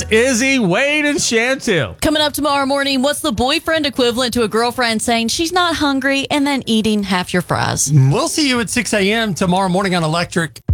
Izzy, Wade, and Chantil. Coming up tomorrow morning, what's the boyfriend equivalent to a girlfriend saying she's not hungry and then eating half your fries? We'll see you at 6 a.m. tomorrow morning on Electric